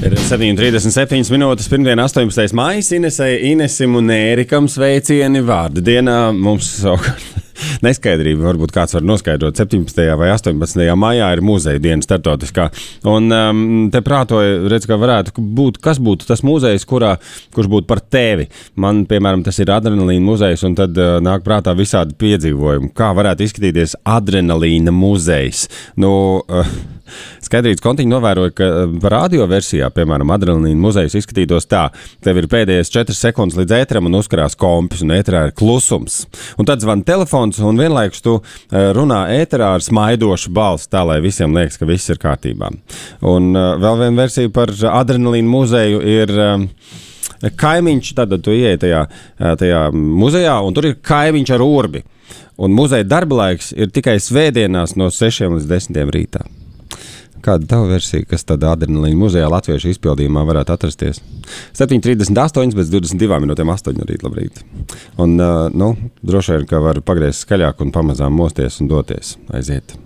Ir 7:37 minūtes, pirmdien 18. maijs, Inesim un Ērikam sveicieni vārdu dienā. Mums neskaidrība, varbūt kāds var noskaidrot, 17. vai 18. maijā ir muzeja diena startautiskā. Un te prātoja, redz, ka varētu būt, kas būtu tas muzejs, kurš būtu par tevi. Man, piemēram, tas ir adrenalīna muzejs, un tad nāk prātā visādi piedzīvojumi. Kā varētu izskatīties adrenalīna muzejs? Skaidrīts kontiņi novēroja, ka radioversijā, piemēram, adrenalīna muzejs izskatītos tā. Tev ir pēdējais 4 sekundes līdz ēteram un uzkarās kompis, un ēterā ir klusums. Un tad zvan telefons, un vienlaikus tu runā ēterā ar smaidošu balsi, tā lai visiem liekas, ka viss ir kārtībā. Un vēl viena versija par adrenalīnu muzeju ir kaimiņš, tad tu ieej tajā muzejā, un tur ir kaimiņš ar urbi. Un muzeja darba laiks ir tikai svētdienās no 6 līdz 10 rītā. Kāda tava versija, kas tad adrenalīna muzejā latviešu izpildījumā varētu atrasties? 7:38, bez 22 minūtēm 8 rīt, labrīt. Un, droši vien, ka var pagriezt skaļāk un pamazām mosties un doties aiziet.